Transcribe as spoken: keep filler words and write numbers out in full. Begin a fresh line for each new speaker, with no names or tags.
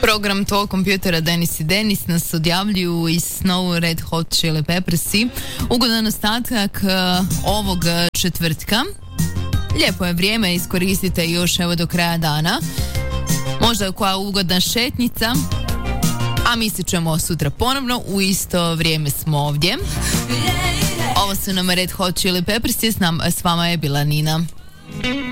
Program Talk kompjutera Denis i Denis nas odjavljuju iz Snow Red Hot Chili Peppersi. Ugodan ostatak uh, ovog četvrtka. Lijepo je vrijeme, iskoristite još evo do kraja dana. Možda koja ugodna šetnica. A mi se čujemo sutra ponovno, u isto vrijeme smo ovdje. Ovo su nam Red Hot Chili Peppers, s, nam, s vama je bila Nina.